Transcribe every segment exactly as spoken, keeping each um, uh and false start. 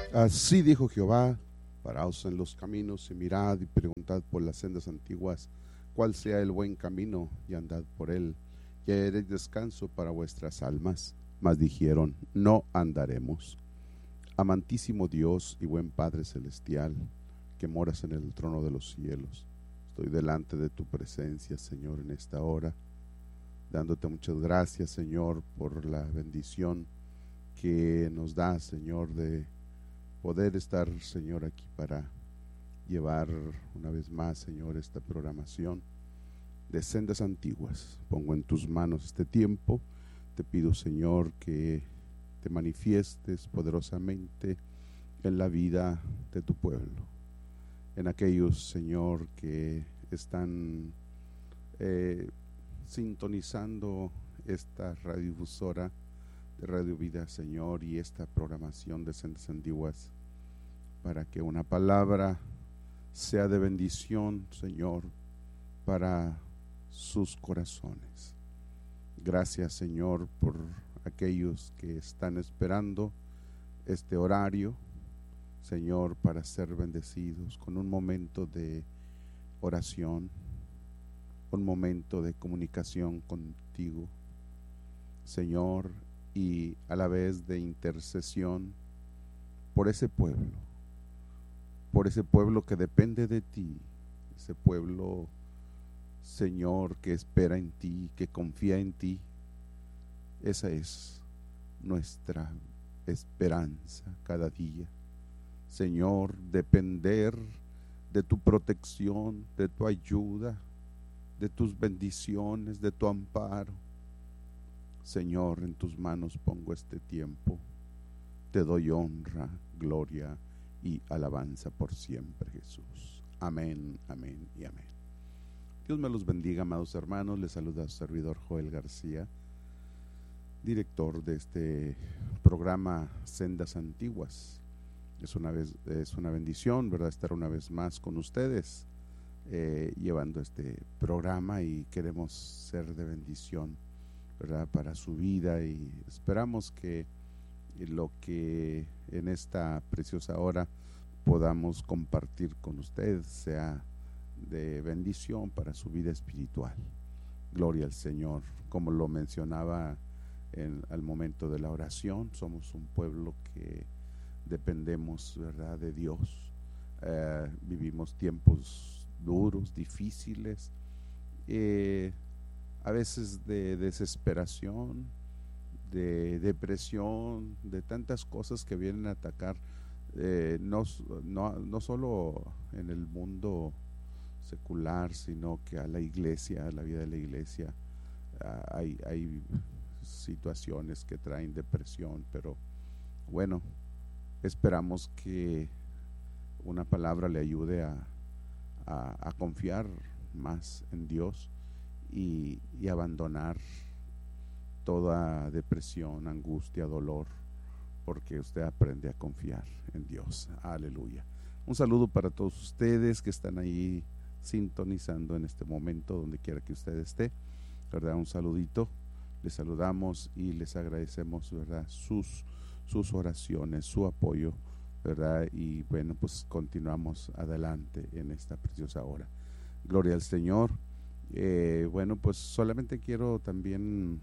Así dijo Jehová: paraos en los caminos y mirad y preguntad por las sendas antiguas, cuál sea el buen camino, y andad por él, y haréis descanso para vuestras almas. Mas dijeron: no andaremos. Amantísimo Dios y buen Padre celestial, que moras en el trono de los cielos, estoy delante de tu presencia, Señor, en esta hora, dándote muchas gracias, Señor, por la bendición que nos da, Señor, de poder estar, Señor, aquí para llevar una vez más, Señor, esta programación de sendas antiguas. Pongo en tus manos este tiempo. Te pido, Señor, que te manifiestes poderosamente en la vida de tu pueblo, en aquellos, Señor, que están eh, sintonizando esta radiodifusora de Radio Vida, Señor, y esta programación de sendas antiguas, para que una palabra sea de bendición, Señor, para sus corazones. Gracias, Señor, por aquellos que están esperando este horario, Señor, para ser bendecidos con un momento de oración, un momento de comunicación contigo, Señor, y a la vez de intercesión por ese pueblo, por ese pueblo que depende de ti, ese pueblo, Señor, que espera en ti, que confía en ti. Esa es nuestra esperanza cada día, Señor, depender de tu protección, de tu ayuda, de tus bendiciones, de tu amparo. Señor, en tus manos pongo este tiempo. Te doy honra, gloria y alabanza por siempre, Jesús. Amén, amén y amén. Dios me los bendiga, amados hermanos. Les saluda su servidor Joel García, director de este programa Sendas Antiguas. Es una vez, es una bendición, ¿verdad?, estar una vez más con ustedes eh, llevando este programa, y queremos ser de bendición, ¿verdad?, para su vida, y esperamos que lo que en esta preciosa hora podamos compartir con ustedes sea de bendición para su vida espiritual. Gloria al Señor. Como lo mencionaba en, al momento de la oración, somos un pueblo que dependemos, ¿verdad?, de Dios. Eh, vivimos tiempos duros, difíciles, eh, a veces de desesperación, de depresión, de tantas cosas que vienen a atacar, eh, no, no, no solo en el mundo secular, sino que a la iglesia, a la vida de la iglesia. Uh, hay, hay situaciones que traen depresión, pero bueno, esperamos que una palabra le ayude a, a, a confiar más en Dios y, y abandonar toda depresión, angustia, dolor, porque usted aprende a confiar en Dios. Aleluya. Un saludo para todos ustedes que están ahí sintonizando en este momento, donde quiera que usted esté, ¿verdad? Un saludito, les saludamos y les agradecemos, ¿verdad?, sus, sus oraciones, su apoyo, ¿verdad? Y bueno, pues continuamos adelante en esta preciosa hora. Gloria al Señor. Eh, bueno, pues solamente quiero también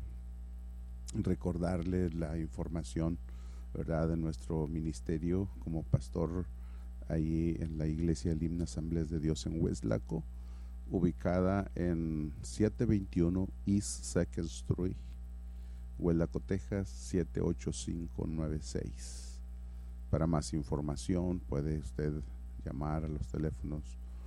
recordarles la información, ¿verdad?, de nuestro ministerio como pastor ahí en la iglesia Elim Asambleas de Dios en Weslaco, ubicada en setecientos veintiuno East Second Street, Weslaco, Texas siete ocho cinco nueve seis. Para más información puede usted llamar a los teléfonos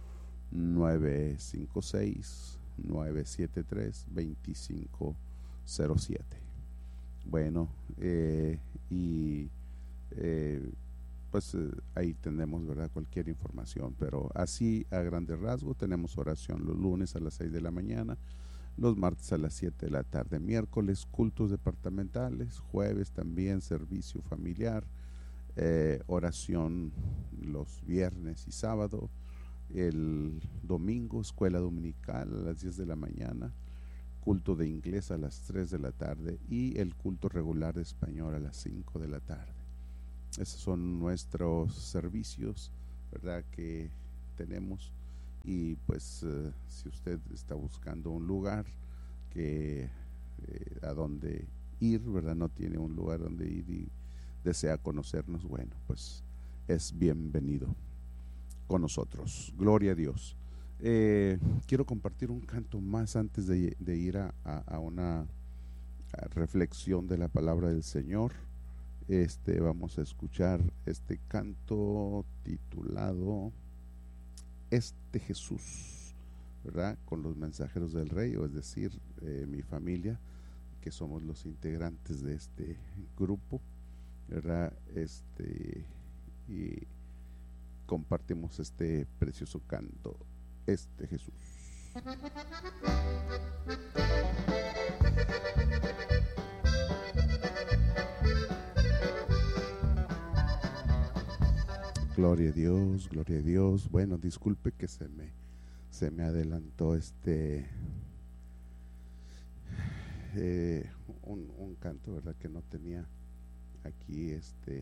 nueve cinco seis, nueve siete tres, dos cinco cero siete. Bueno, eh, y eh, pues eh, ahí tenemos, ¿verdad?, cualquier información, pero así a grandes rasgos tenemos oración los lunes a las seis de la mañana, los martes a las siete de la tarde, miércoles cultos departamentales, jueves también servicio familiar, eh, oración los viernes y sábado, el domingo escuela dominical a las diez de la mañana, culto de inglés a las tres de la tarde y el culto regular de español a las cinco de la tarde. Esos son nuestros servicios, ¿verdad?, que tenemos. Y pues uh, si usted está buscando un lugar que eh, a donde ir, ¿verdad?, no tiene un lugar donde ir y desea conocernos, bueno, pues es bienvenido con nosotros. Gloria a Dios. Eh, quiero compartir un canto más antes de, de ir a, a, a una a reflexión de la palabra del Señor. Este, vamos a escuchar este canto titulado Este Jesús, ¿verdad?, con los mensajeros del Rey, o es decir, eh, mi familia, que somos los integrantes de este grupo, ¿verdad? Este, y compartimos este precioso canto, Este Jesús. Gloria a Dios, gloria a Dios. Bueno, disculpe que se me se me adelantó este eh, un, un canto, ¿verdad?, que no tenía aquí, este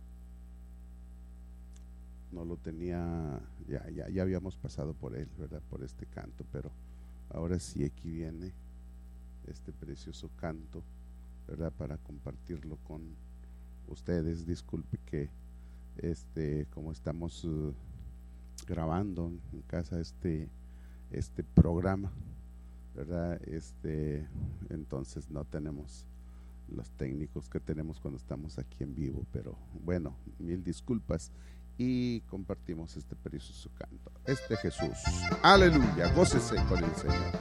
no lo tenía, ya, ya, ya habíamos pasado por él, ¿verdad?, por este canto, pero ahora sí aquí viene este precioso canto, ¿verdad?, para compartirlo con ustedes. Disculpe que este como estamos uh, grabando en casa este este programa, ¿verdad?, este entonces no tenemos los técnicos que tenemos cuando estamos aquí en vivo, pero bueno, mil disculpas, y compartimos este precioso canto, Este Jesús. Aleluya, gócese con el Señor.